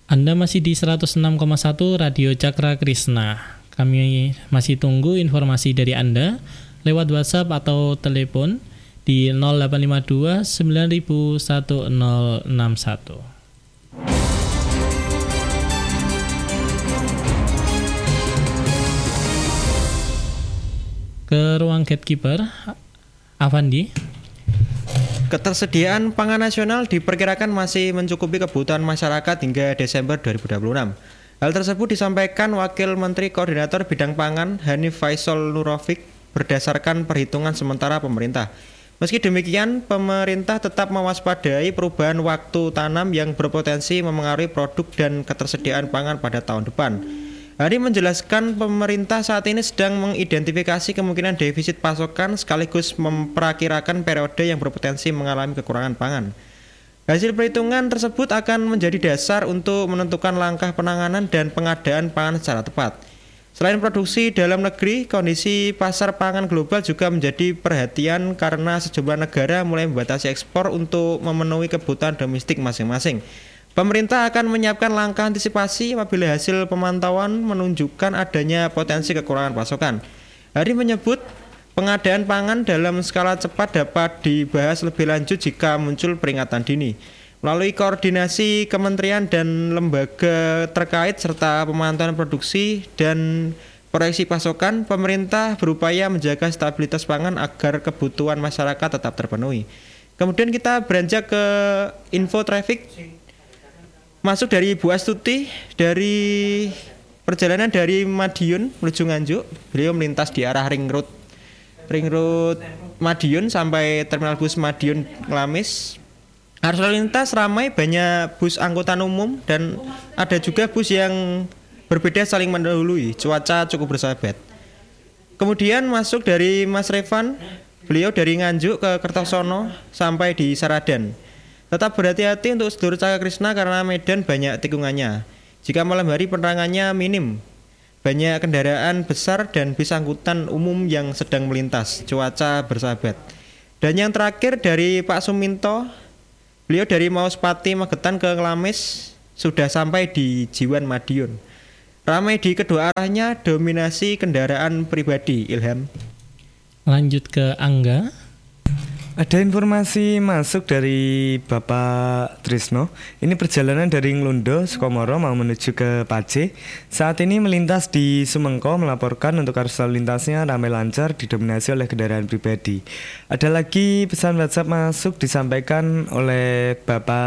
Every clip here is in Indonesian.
Anda masih di 106,1 Radio Cakra Krishna. Kami masih tunggu informasi dari Anda lewat WhatsApp atau telepon di 0852 901061. Ke ruang gatekeeper, Avandi. Ketersediaan pangan nasional diperkirakan masih mencukupi kebutuhan masyarakat hingga Desember 2026. Hal tersebut disampaikan Wakil Menteri Koordinator Bidang Pangan Hanif Faisal Nurofiq berdasarkan perhitungan sementara pemerintah. Meski demikian, pemerintah tetap mewaspadai perubahan waktu tanam yang berpotensi memengaruhi produk dan ketersediaan pangan pada tahun depan. Hari menjelaskan pemerintah saat ini sedang mengidentifikasi kemungkinan defisit pasokan sekaligus memperakirakan periode yang berpotensi mengalami kekurangan pangan. Hasil perhitungan tersebut akan menjadi dasar untuk menentukan langkah penanganan dan pengadaan pangan secara tepat. Selain produksi dalam negeri, kondisi pasar pangan global juga menjadi perhatian karena sejumlah negara mulai membatasi ekspor untuk memenuhi kebutuhan domestik masing-masing. Pemerintah akan menyiapkan langkah antisipasi apabila hasil pemantauan menunjukkan adanya potensi kekurangan pasokan. Hari menyebut pengadaan pangan dalam skala cepat dapat dibahas lebih lanjut jika muncul peringatan dini. Melalui koordinasi kementerian dan lembaga terkait serta pemantauan produksi dan proyeksi pasokan, pemerintah berupaya menjaga stabilitas pangan agar kebutuhan masyarakat tetap terpenuhi. Kemudian kita beranjak ke info traffic. Masuk dari Bu Astuti dari perjalanan dari Madiun menuju Nganjuk. Beliau melintas di arah Ring Road Madiun sampai terminal bus Madiun Nglamis. Arus lalu lintas ramai, banyak bus angkutan umum dan ada juga bus yang berbeda saling mendahului. Cuaca cukup bersahabat. Kemudian masuk dari Mas Revan, beliau dari Nganjuk ke Kertosono sampai di Saradan. Tetap berhati-hati untuk sedulur Cakra Krishna karena medan banyak tikungannya. Jika malam hari penerangannya minim, banyak kendaraan besar dan bis angkutan umum yang sedang melintas. Cuaca bersahabat. Dan yang terakhir dari Pak Suminto, beliau dari Mauspati Magetan ke Nglamis sudah sampai di Jiwan Madiun. Ramai di kedua arahnya, dominasi kendaraan pribadi. Ilham. Lanjut ke Angga. Ada informasi masuk dari Bapak Trisno. Ini perjalanan dari Nglundo, Sukomoro mau menuju ke Pace. Saat ini melintas di Sumengko, melaporkan untuk arus lalu lintasnya ramai lancar didominasi oleh kendaraan pribadi. Ada lagi pesan WhatsApp masuk disampaikan oleh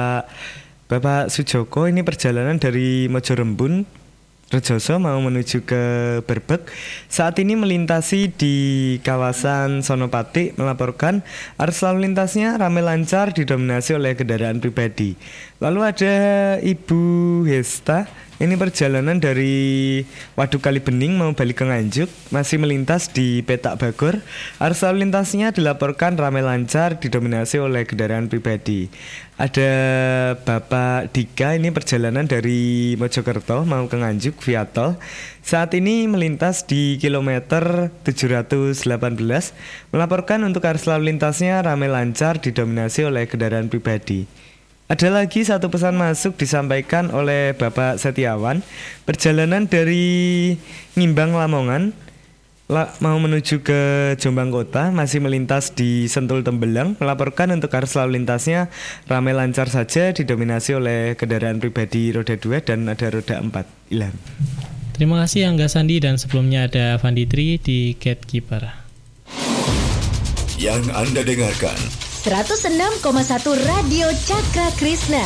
Bapak Sujoko. Ini perjalanan dari Mojorembun Rejoso mau menuju ke Berbek. Saat ini melintasi di kawasan Sonopati, melaporkan arus lalu lintasnya ramai lancar didominasi oleh kendaraan pribadi. Lalu ada Ibu Hesta, ini perjalanan dari Waduk Kalibening mau balik ke Nganjuk, masih melintas di Petak Bagor. Arus lalu lintasnya dilaporkan ramai lancar didominasi oleh kendaraan pribadi. Ada Bapak Dika, ini perjalanan dari Mojokerto mau ke Nganjuk via tol. Saat ini melintas di kilometer 718, melaporkan untuk arus lalu lintasnya ramai lancar didominasi oleh kendaraan pribadi. Ada lagi satu pesan masuk disampaikan oleh Bapak Setiawan. Perjalanan dari Ngimbang Lamongan mau menuju ke Jombang Kota, masih melintas di Sentul Tembelang, melaporkan untuk arus lalu lintasnya ramai lancar saja didominasi oleh kendaraan pribadi roda 2 dan ada roda 4. Ilham. Terima kasih Angga Sandi, dan sebelumnya ada Vanditri di Gatekeeper. Yang Anda dengarkan 106,1 Radio Cakra Krishna.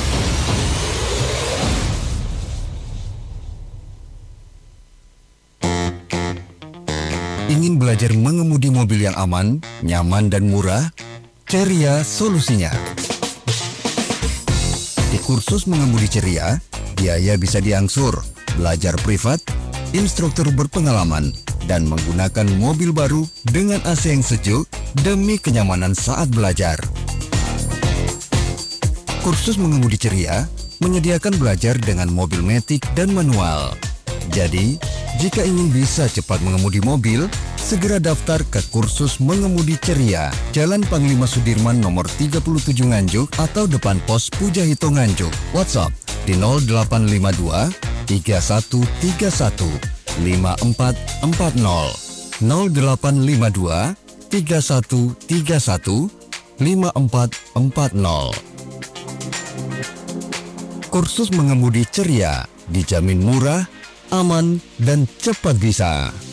Ingin belajar mengemudi mobil yang aman, nyaman dan murah? Ceria solusinya. Di kursus mengemudi Ceria, biaya bisa diangsur, belajar privat, instruktur berpengalaman, dan menggunakan mobil baru dengan AC yang sejuk demi kenyamanan saat belajar. Kursus mengemudi Ceria menyediakan belajar dengan mobil matic dan manual. Jadi, jika ingin bisa cepat mengemudi mobil, segera daftar ke kursus mengemudi Ceria, Jalan Panglima Sudirman nomor 37 Nganjuk atau depan pos Pujahito Nganjuk. WhatsApp di 0852 3131 5440 0852 3131 5440. Kursus mengemudi ceria dijamin murah, aman, dan cepat bisa.